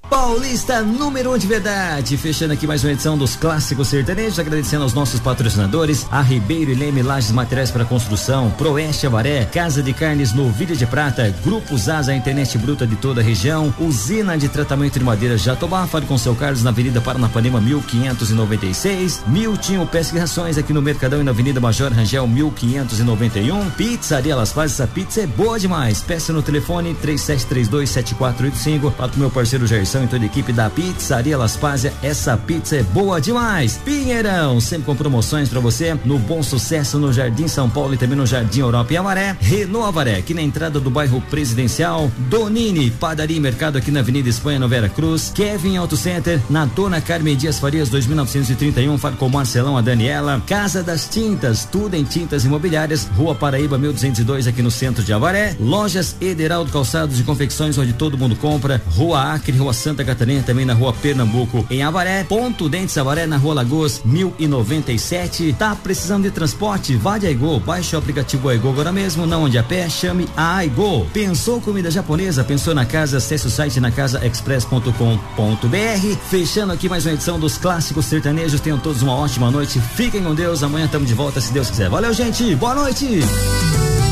Paulista número 1 de verdade, fechando aqui mais uma edição dos Clássicos Sertanejos, agradecendo aos nossos patrocinadores, a Ribeiro e Leme Lajes Materiais para Construção, Proeste Avaré, Casa de Carnes no Vilha de Prata, Grupo Zaza, a internet bruta de toda a região, Usina de Tratamento de Madeira Jatobá, fale com seu Carlos na Avenida Paranapanema 1596, Miltinho Pesca e Rações aqui no Mercadão e na Avenida Major Rangel 1591, Pizzaria Las Pazes, essa pizza é boa demais, peça no telefone 37327485, para o meu parceiro Gerson e toda a equipe da Pizzaria Las Pazes, essa pizza é boa demais. Pinheirão, sempre com promoções pra você, no Bom Sucesso, no Jardim São Paulo e também no Jardim Europa e Avaré, Renault Avaré, aqui na entrada do bairro Presidencial, Donini, Padaria e Mercado aqui na Avenida Espanha, no Vera Cruz, Kevin Auto Center, na Dona Carmen Dias Farias 2931, fala com o Marcelão, a Daniela, Casa das Tintas, tudo em tintas imobiliárias, Rua Paraíba 1202 aqui no centro de Avaré, Lojas Ederaldo Calçados e Confecções, onde todo mundo compra, Rua Acre, Rua Santa Catarina, também na Rua Pernambuco, em Avaré, Ponto Dentes Avaré, na Rua Lagoas 1097. Tá precisando de transporte? Vá de Aigo, baixe o aplicativo Aigo agora mesmo, não ande a pé, chame a Aigo. Pensou comida japonesa? Pensou na casa? Acesse o site nacasaexpress.com.br. Fechando aqui mais uma edição dos Clássicos Sertanejos, tenham todos uma ótima noite, fiquem com Deus, amanhã estamos de volta se Deus quiser. Valeu, gente, boa noite!